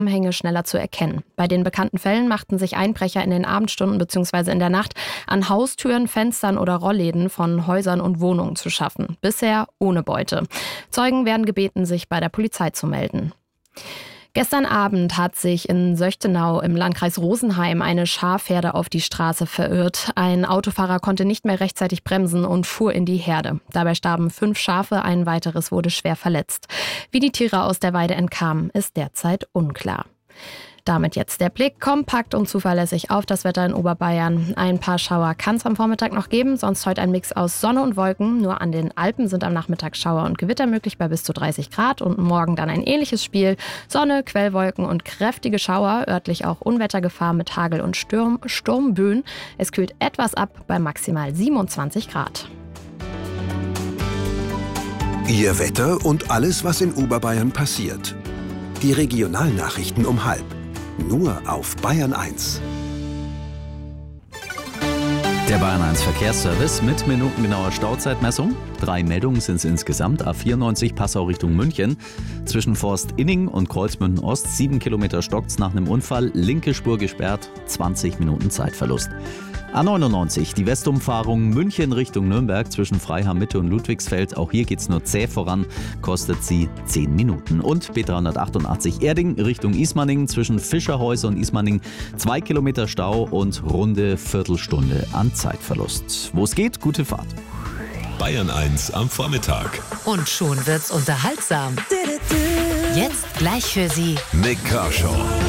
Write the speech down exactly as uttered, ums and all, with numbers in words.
Zusammenhänge schneller zu erkennen. Bei den bekannten Fällen machten sich Einbrecher in den Abendstunden bzw. in der Nacht an Haustüren, Fenstern oder Rollläden von Häusern und Wohnungen zu schaffen. Bisher ohne Beute. Zeugen werden gebeten, sich bei der Polizei zu melden. Gestern Abend hat sich in Söchtenau im Landkreis Rosenheim eine Schafherde auf die Straße verirrt. Ein Autofahrer konnte nicht mehr rechtzeitig bremsen und fuhr in die Herde. Dabei starben fünf Schafe, ein weiteres wurde schwer verletzt. Wie die Tiere aus der Weide entkamen, ist derzeit unklar. Damit jetzt der Blick kompakt und zuverlässig auf das Wetter in Oberbayern. Ein paar Schauer kann es am Vormittag noch geben, sonst heute ein Mix aus Sonne und Wolken. Nur an den Alpen sind am Nachmittag Schauer und Gewitter möglich bei bis zu dreißig Grad und morgen dann ein ähnliches Spiel. Sonne, Quellwolken und kräftige Schauer, örtlich auch Unwettergefahr mit Hagel und Sturm, Sturmböen. Es kühlt etwas ab bei maximal siebenundzwanzig Grad. Ihr Wetter und alles, was in Oberbayern passiert. Die Regionalnachrichten um halb. Nur auf Bayern eins. Der Bayern eins Verkehrsservice mit minutengenauer Stauzeitmessung. Drei Meldungen sind es insgesamt. A vierundneunzig Passau Richtung München. Zwischen Forst-Inning und Kreuzmünden-Ost. Sieben Kilometer stockt's nach einem Unfall. Linke Spur gesperrt. zwanzig Minuten Zeitverlust. A neunundneunzig, die Westumfahrung München Richtung Nürnberg zwischen Freiham Mitte und Ludwigsfeld. Auch hier geht's nur zäh voran, kostet sie zehn Minuten. Und B dreihundertachtundachtzig Erding Richtung Ismaning zwischen Fischerhäuser und Ismaning. Zwei Kilometer Stau und runde Viertelstunde an Zeitverlust. Wo es geht, gute Fahrt. Bayern eins am Vormittag. Und schon wird's unterhaltsam. Jetzt gleich für Sie Nick Kershaw.